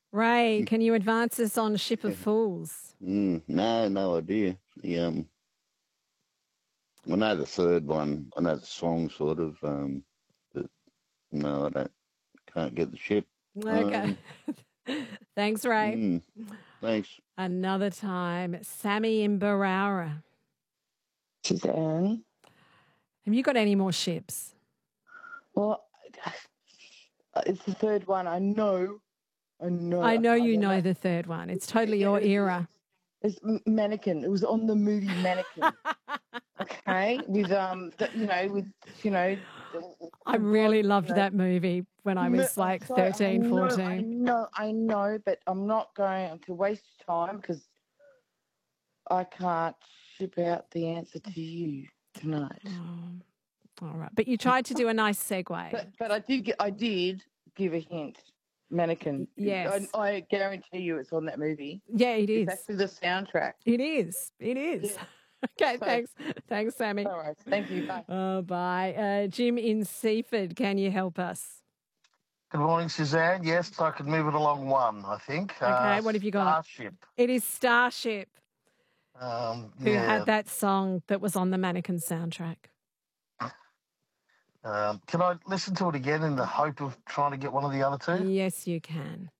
Ray, can you advance us on Ship of Fools? No idea. I know the third one. I know the song sort of, but no, can't get the ship. Okay. Thanks, Ray. Thanks. Another time, Sammy in Barara. Suzanne. Have you got any more ships? Well, it's the third one. I know. I know you know the third one. It's totally your era. It's Mannequin. It was on the movie Mannequin. Okay, with I really loved that movie when I was like 13, 14. I know, but I'm not going to waste time because I can't ship out the answer to you tonight. Oh, all right, but you tried to do a nice segue. But I did give a hint. Mannequin. Yes. I guarantee you it's on that movie. Yeah, it is. It's actually the soundtrack. It is. Yeah. Okay, thanks. Thanks, Sammy. All right. Thank you. Bye. Oh, bye. Jim in Seaford, can you help us? Good morning, Suzanne. Yes, I could move it along one, I think. Okay, what have you got? Starship. It is Starship. Who Yeah. had that song that was on the Mannequin soundtrack? Can I listen to it again in the hope of trying to get one of the other two? Yes, you can.